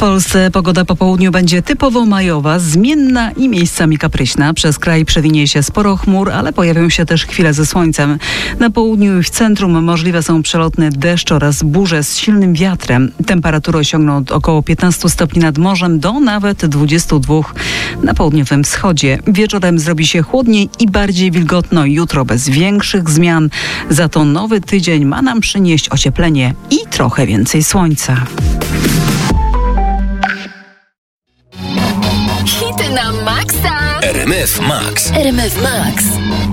Polsce pogoda po południu będzie typowo majowa, zmienna i miejscami kapryśna. Przez kraj przewinie się sporo chmur, ale pojawią się też chwile ze słońcem. Na południu i w centrum możliwe są przelotne deszcz oraz burze z silnym wiatrem. Temperatury osiągną od około 15 stopni nad morzem do nawet 22 na południowym wschodzie. Wieczorem zrobi się chłodniej i bardziej wilgotno. Jutro bez większych zmian. Za to nowy tydzień ma nam przynieść ocieplenie i trochę więcej słońca. Hity na maksa! RMF Max. RMF Max.